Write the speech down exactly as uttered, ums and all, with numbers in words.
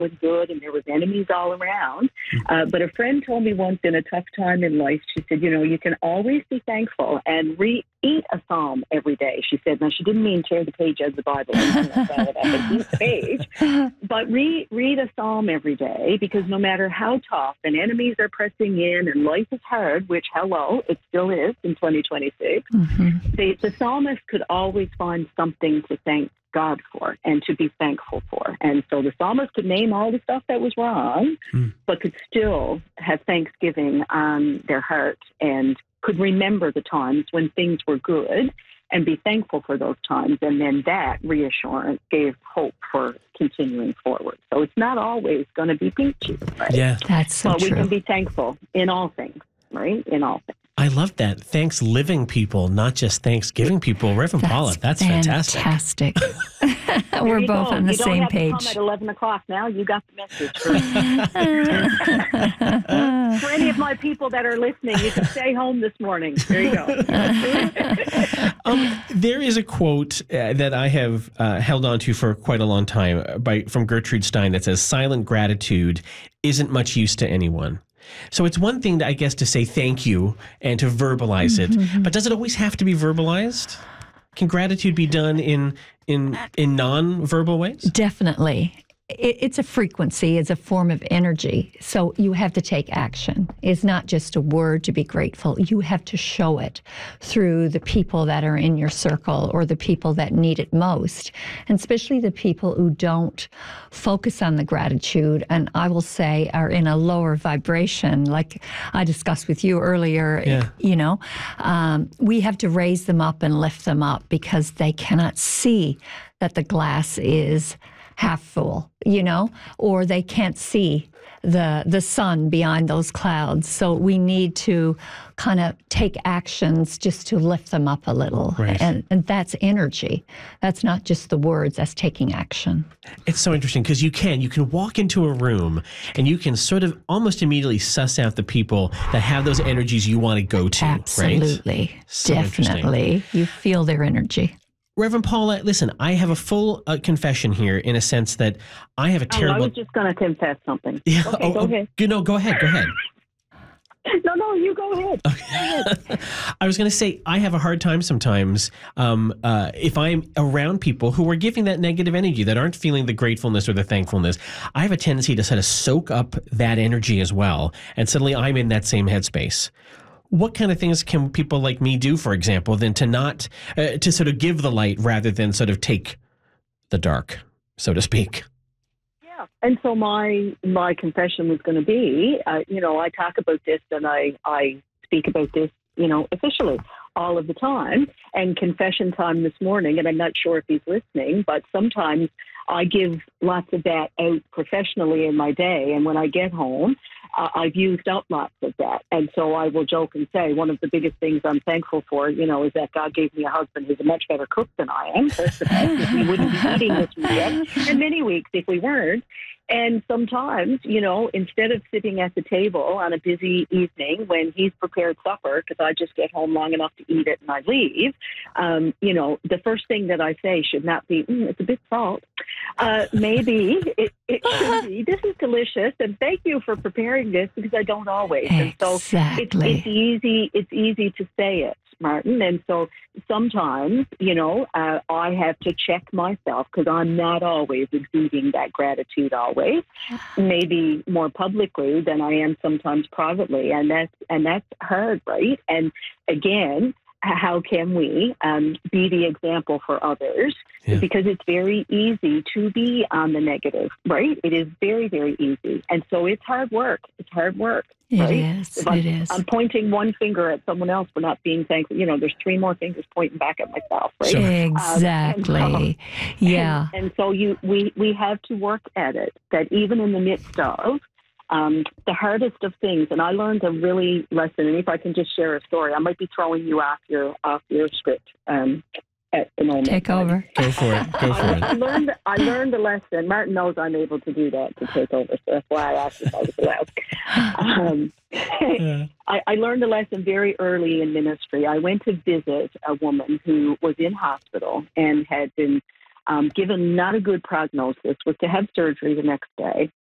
was good and there was enemies all around. Uh, but a friend told me once in a tough time in life, she said, you know, you can always be thankful and re- eat a psalm every day. She said, now she didn't mean tear the page of the Bible and you know, it up and eat the page, but re- read a psalm every day, because no matter how tough and enemies are pressing in and life is hard, which, hello, it still is in twenty twenty-six, mm-hmm. the, the psalmist could always find something to thank God for and to be thankful for. And so the psalmist could name all the stuff that was wrong, mm. but could still have thanksgiving on their heart and could remember the times when things were good and be thankful for those times. And then that reassurance gave hope for continuing forward. So it's not always going to be peachy, right? Yeah, that's so but true. We can be thankful in all things, right? In all things. I love that. Thanks living people, not just Thanksgiving people. Reverend that's Paula, that's fantastic. Fantastic. We're both go. on the you same don't have page. To come at eleven o'clock now. You got the message. For, for any of my people that are listening, you can stay home this morning. There you go. um, there is a quote uh, that I have uh, held on to for quite a long time by from Gertrude Stein that says, silent gratitude isn't much use to anyone. So it's one thing, to, I guess, to say thank you and to verbalize it, mm-hmm. but does it always have to be verbalized? Can gratitude be done in in in non-verbal ways? Definitely. It's a frequency, it's a form of energy. So you have to take action. It's not just a word to be grateful. You have to show it through the people that are in your circle or the people that need it most. And especially the people who don't focus on the gratitude and I will say are in a lower vibration, like I discussed with you earlier, yeah. you know, um, we have to raise them up and lift them up because they cannot see that the glass is half full, you know, or they can't see the the sun behind those clouds. So we need to kind of take actions just to lift them up a little. Right. And, and that's energy. That's not just the words, that's taking action. It's so interesting because you can, you can walk into a room and you can sort of almost immediately suss out the people that have those energies you want to go to, Absolutely. right? So definitely. You feel their energy. Reverend Paula, listen, I have a full uh, confession here in a sense that I have a terrible... Oh, I was just going to confess something. Yeah, okay, oh, go oh, ahead. No, go ahead, go ahead. No, no, you go ahead. Okay. I was going to say, I have a hard time sometimes um, uh, if I'm around people who are giving that negative energy, that aren't feeling the gratefulness or the thankfulness. I have a tendency to sort of soak up that energy as well, and suddenly I'm in that same headspace. What kind of things can people like me do, for example, than to not, uh, to sort of give the light rather than sort of take the dark, so to speak? Yeah. And so my my confession was going to be, uh, you know, I talk about this and I, I speak about this, you know, officially all of the time. And confession time this morning, and I'm not sure if he's listening, but sometimes I give lots of that out professionally in my day. And when I get home, uh, I've used up lots of that. And so I will joke and say one of the biggest things I'm thankful for, you know, is that God gave me a husband who's a much better cook than I am. First of all, we wouldn't be eating this weekend, and many weeks if we weren't. And sometimes, you know, instead of sitting at the table on a busy evening when he's prepared supper, because I just get home long enough to eat it and I leave, um, you know, the first thing that I say should not be, mm, it's a bit salt. Uh, maybe it, it should be, this is delicious, and thank you for preparing this, because I don't always. And so Exactly. it's, it's easy, it's easy to say it, Martin. And so sometimes, you know, uh, I have to check myself because I'm not always exuding that gratitude always, maybe more publicly than I am sometimes privately. And that's, and that's hard, right? And again, how can we um, be the example for others? Yeah. Because it's very easy to be on the negative, right? It is very, very easy. And so it's hard work. It's hard work. It right? is. If I'm, it is. I'm pointing one finger at someone else for not being thankful. You know, there's three more fingers pointing back at myself, right? Sure. Exactly. Um, and, yeah. And, and so you, we, we have to work at it, that even in the midst of um, the hardest of things, and I learned a really lesson, and if I can just share a story, I might be throwing you off your, off your script um, at the moment. Take over. Go for it. Go for I, it. I learned, I learned a lesson. Martin knows I'm able to do that, to take over, so that's why I asked if I was allowed. Um, Yeah. I, I learned a lesson very early in ministry. I went to visit a woman who was in hospital and had been um, given not a good prognosis, was to have surgery the next day.